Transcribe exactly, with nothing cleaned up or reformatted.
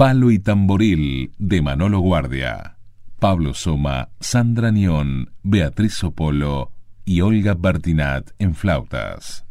Palo y Tamboril de Manolo Guardia, Pablo Soma, Sandra Nión, Beatriz Sopolo y Olga Bertinat en flautas.